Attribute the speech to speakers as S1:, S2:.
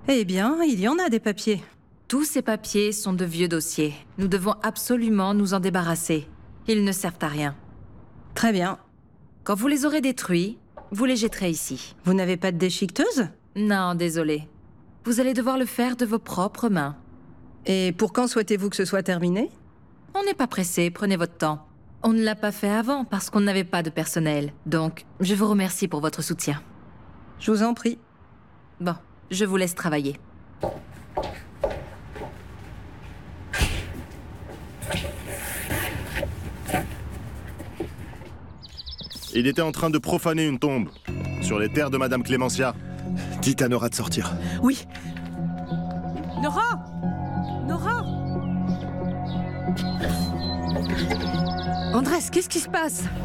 S1: Eh bien, il y en a des papiers.
S2: Tous ces papiers sont de vieux dossiers. Nous devons absolument nous en débarrasser. Ils ne servent à rien.
S1: Très bien.
S2: Quand vous les aurez détruits, vous les jetterez ici.
S1: Vous n'avez pas de déchiqueteuse?
S2: Non, désolé. Vous allez devoir le faire de vos propres mains.
S1: Et pour quand souhaitez-vous que ce soit terminé?
S2: On n'est pas pressé, prenez votre temps. On ne l'a pas fait avant parce qu'on n'avait pas de personnel. Donc, je vous remercie pour votre soutien.
S1: Je vous en prie.
S2: Bon, je vous laisse travailler.
S3: Il était en train de profaner une tombe, sur les terres de Madame Clémentia.
S4: Dites à Nora de sortir.
S1: Oui.
S5: Nora! Nora!
S1: Andrés, qu'est-ce qui se passe?